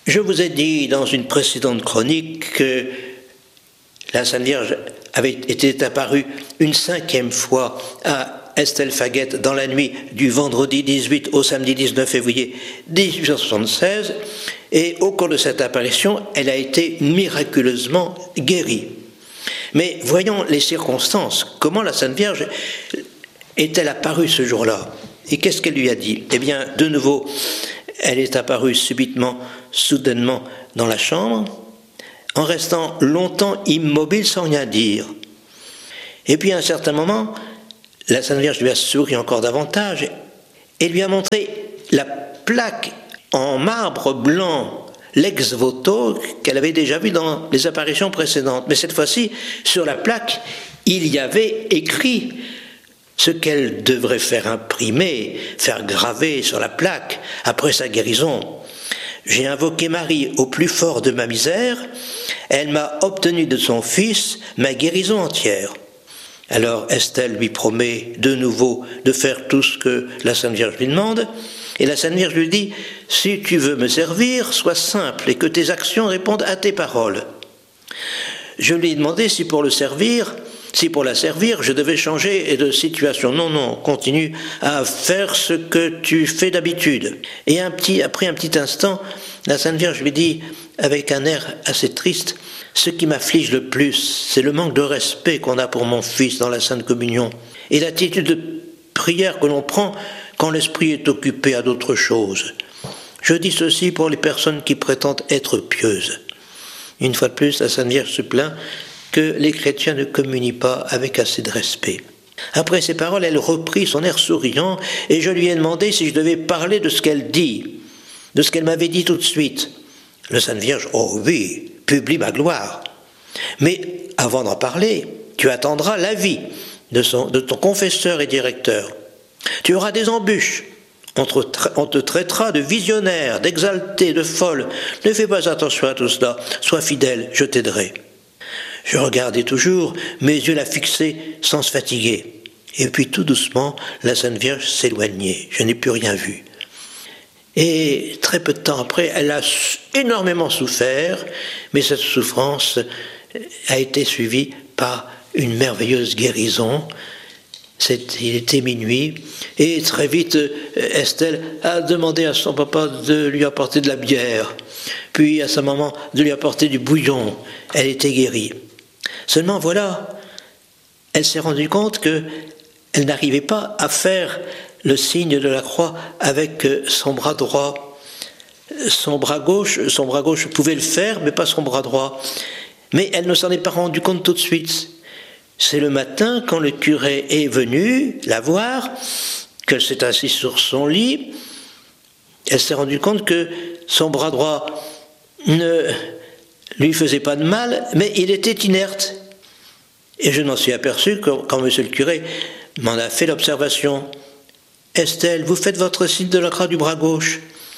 Je vous ai dit dans une précédente chronique que la Sainte Vierge avait été apparue une 5e fois à Estelle Faguet dans la nuit du vendredi 18 au samedi 19 février 1876, et au cours de cette apparition, elle a été miraculeusement guérie. Mais voyons les circonstances. Comment la Sainte Vierge est-elle apparue ce jour-là? Et qu'est-ce qu'elle lui a dit? Eh bien, de nouveau, elle est apparue subitement, soudainement dans la chambre, en restant longtemps immobile sans rien dire. Et puis à un certain moment, la Sainte Vierge lui a souri encore davantage et lui a montré la plaque en marbre blanc, l'ex voto, qu'elle avait déjà vue dans les apparitions précédentes. Mais cette fois-ci, sur la plaque, il y avait écrit ce qu'elle devrait faire imprimer, faire graver sur la plaque après sa guérison. J'ai invoqué Marie au plus fort de ma misère, elle m'a obtenu de son Fils ma guérison entière. Alors Estelle lui promet de nouveau de faire tout ce que la Sainte Vierge lui demande, et la Sainte Vierge lui dit « Si tu veux me servir, sois simple et que tes actions répondent à tes paroles. » Je lui ai demandé si pour la servir, je devais changer de situation. Non, continue à faire ce que tu fais d'habitude. Et après un petit instant, la Sainte Vierge lui dit, avec un air assez triste, « Ce qui m'afflige le plus, c'est le manque de respect qu'on a pour mon Fils dans la Sainte Communion, et l'attitude de prière que l'on prend quand l'esprit est occupé à d'autres choses. Je dis ceci pour les personnes qui prétendent être pieuses. » Une fois de plus, la Sainte Vierge se plaint que les chrétiens ne communient pas avec assez de respect. Après ces paroles, elle reprit son air souriant, et je lui ai demandé si je devais parler de ce qu'elle dit, de ce qu'elle m'avait dit tout de suite. La Sainte Vierge, oh oui, publie ma gloire. Mais avant d'en parler, tu attendras l'avis de ton confesseur et directeur. Tu auras des embûches. On te traitera de visionnaire, d'exalté, de folle. Ne fais pas attention à tout cela. Sois fidèle, je t'aiderai. Je regardais toujours, mes yeux la fixaient sans se fatiguer. Et puis tout doucement, la Sainte Vierge s'éloignait. Je n'ai plus rien vu. Et très peu de temps après, elle a énormément souffert, mais cette souffrance a été suivie par une merveilleuse guérison. Il était minuit, et très vite, Estelle a demandé à son papa de lui apporter de la bière, puis à sa maman de lui apporter du bouillon. Elle était guérie. Seulement voilà, elle s'est rendue compte qu'elle n'arrivait pas à faire le signe de la croix avec son bras droit. Son bras gauche pouvait le faire, mais pas son bras droit. Mais elle ne s'en est pas rendue compte tout de suite. C'est le matin, quand le curé est venu la voir, qu'elle s'est assise sur son lit, elle s'est rendue compte que son bras droit ne lui faisait pas de mal, mais il était inerte. Et je m'en suis aperçu quand monsieur le curé m'en a fait l'observation. « Estelle, vous faites votre signe de la croix du bras gauche. »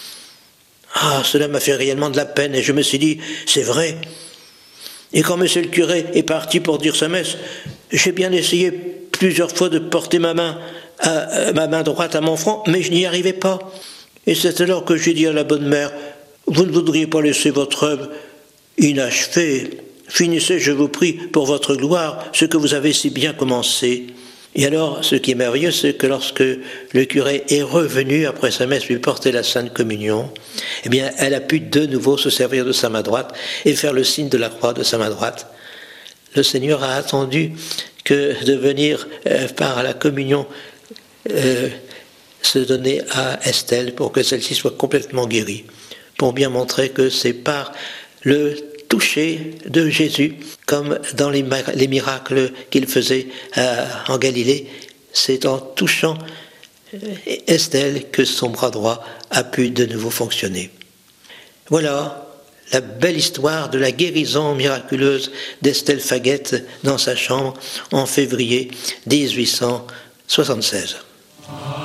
Ah, cela m'a fait réellement de la peine, et je me suis dit, c'est vrai. Et quand monsieur le curé est parti pour dire sa messe, j'ai bien essayé plusieurs fois de porter ma main droite à mon front, mais je n'y arrivais pas. Et c'est alors que j'ai dit à la bonne mère, vous ne voudriez pas laisser votre œuvre inachevée. Finissez, je vous prie, pour votre gloire, ce que vous avez si bien commencé. Et alors, ce qui est merveilleux, c'est que lorsque le curé est revenu après sa messe lui porter la Sainte Communion, eh bien, elle a pu de nouveau se servir de sa main droite et faire le signe de la croix de sa main droite. Le Seigneur a attendu que de venir par la communion se donner à Estelle pour que celle-ci soit complètement guérie, pour bien montrer que c'est par le toucher de Jésus, comme dans les miracles qu'il faisait en Galilée, c'est en touchant Estelle que son bras droit a pu de nouveau fonctionner. Voilà la belle histoire de la guérison miraculeuse d'Estelle Faguet dans sa chambre en février 1876.